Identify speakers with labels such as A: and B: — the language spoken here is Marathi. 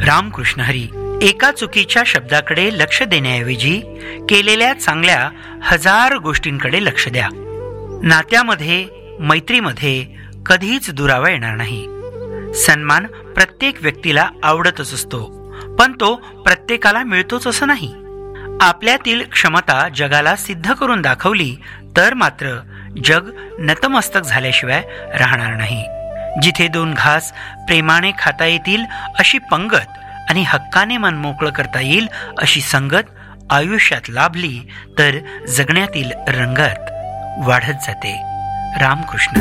A: रामकृष्ण हरी. एका चुकीच्या शब्दाकडे लक्ष देण्याऐवजी केलेल्या चांगल्या 1000 गोष्टींकडे लक्ष द्या. नात्यामध्ये, मैत्रीमध्ये कधीच दुरावा येणार नाही. सन्मान प्रत्येक व्यक्तीला आवडतच असतो, पण तो प्रत्येकाला मिळतोच असं नाही. आपल्यातील क्षमता जगाला सिद्ध करून दाखवली तर मात्र जग नतमस्तक झाल्याशिवाय राहणार नाही. जिथे 2 घास प्रेमाने खाता येतील अशी पंगत आणि हक्काने मन मोकळं करता येईल अशी संगत आयुष्यात लाभली तर जगण्यातील रंगत वाढत जाते. रामकृष्ण.